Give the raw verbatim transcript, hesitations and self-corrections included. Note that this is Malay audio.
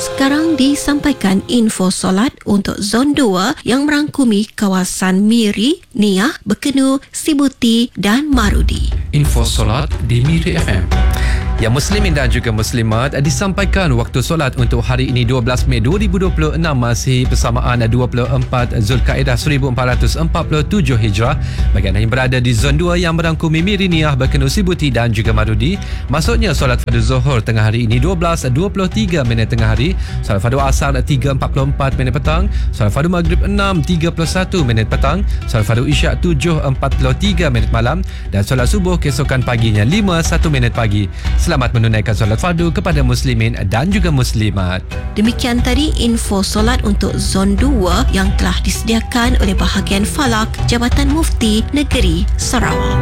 Sekarang disampaikan info solat untuk Zon dua yang merangkumi kawasan Miri, Niah, Bekenu, Sibuti dan Marudi. Info solat di Miri F M. Ya, muslimin dan juga muslimat, disampaikan waktu solat untuk hari ini dua belas Mei dua ribu dua puluh enam masih bersamaan dua puluh empat Zulkaidah seribu empat ratus empat puluh tujuh Hijrah bagi anda yang berada di Zon dua yang merangkumi Miri, Niah, Bekenu, Sibuti dan juga Marudi. Maksudnya solat fardu Zuhur tengah hari ini dua belas dua puluh tiga minit tengah hari, solat fardu Asar tiga empat puluh empat minit petang, solat fardu Maghrib enam tiga puluh satu minit petang, solat fardu Isyak tujuh empat puluh tiga minit malam dan solat subuh keesokan paginya lima satu minit pagi. Selamat menunaikan solat fardu kepada muslimin dan juga muslimat. Demikian tadi info solat untuk Zon dua yang telah disediakan oleh bahagian Falak Jabatan Mufti Negeri Sarawak.